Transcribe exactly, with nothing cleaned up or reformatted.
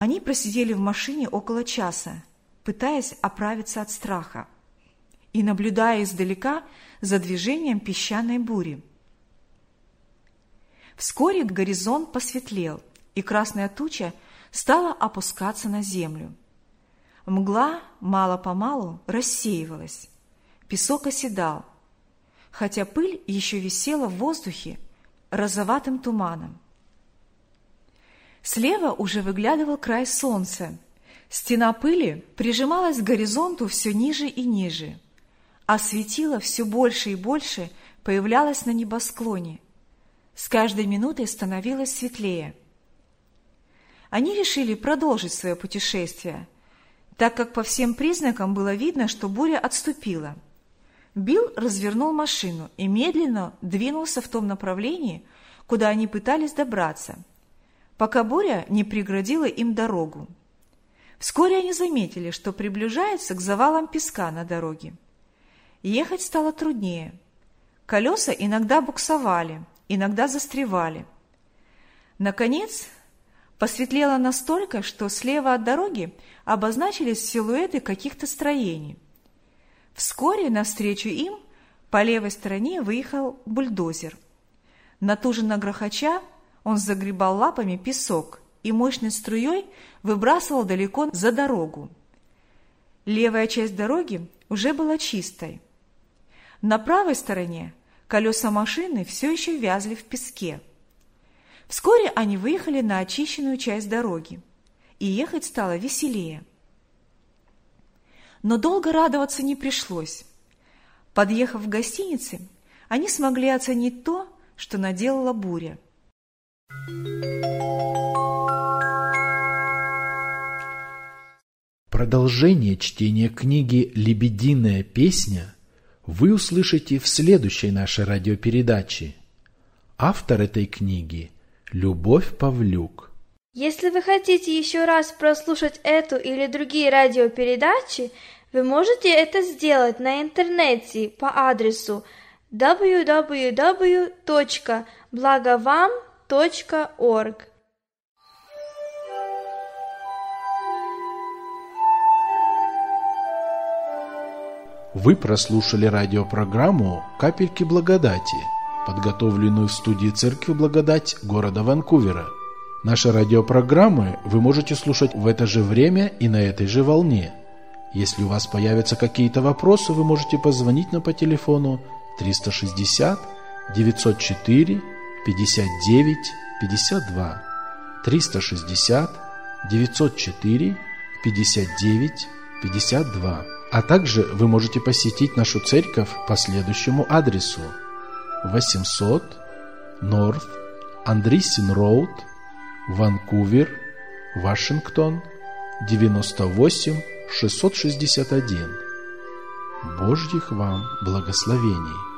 Они просидели в машине около часа, пытаясь оправиться от страха и наблюдая издалека за движением песчаной бури. Вскоре горизонт посветлел, и красная туча стала опускаться на землю. Мгла мало-помалу рассеивалась, песок оседал, хотя пыль еще висела в воздухе розоватым туманом. Слева уже выглядывал край солнца. Стена пыли прижималась к горизонту все ниже и ниже, а светило все больше и больше появлялось на небосклоне. С каждой минутой становилось светлее. Они решили продолжить свое путешествие, так как по всем признакам было видно, что буря отступила. Билл развернул машину и медленно двинулся в том направлении, куда они пытались добраться, пока буря не преградила им дорогу. Вскоре они заметили, что приближаются к завалам песка на дороге. Ехать стало труднее. Колеса иногда буксовали, иногда застревали. Наконец, посветлело настолько, что слева от дороги обозначились силуэты каких-то строений. Вскоре навстречу им по левой стороне выехал бульдозер. Натуженно грохоча, он загребал лапами песок и мощной струей выбрасывал далеко за дорогу. Левая часть дороги уже была чистой. На правой стороне колеса машины все еще вязли в песке. Вскоре они выехали на очищенную часть дороги, и ехать стало веселее. Но долго радоваться не пришлось. Подъехав к гостинице, они смогли оценить то, что наделала буря. Продолжение чтения книги «Лебединая песня» вы услышите в следующей нашей радиопередаче. Автор этой книги – Любовь Павлюк. Если вы хотите еще раз прослушать эту или другие радиопередачи, вы можете это сделать на интернете по адресу дабл ю дабл ю дабл ю точка благовам точка орг. Вы прослушали радиопрограмму «Капельки благодати», подготовленную в студии Церкви Благодать города Ванкувера. Наши радиопрограммы вы можете слушать в это же время и на этой же волне. Если у вас появятся какие-то вопросы, вы можете позвонить нам по телефону триста шестьдесят девятьсот четыре пятьдесят девять пятьдесят два, триста шестьдесят девятьсот четыре пятьдесят девять пятьдесят два. А также вы можете посетить нашу церковь по следующему адресу: восемьсот North Andreessen Road, Ванкувер, Вашингтон, девяносто восемь шестьсот шестьдесят один. Божьих вам благословений!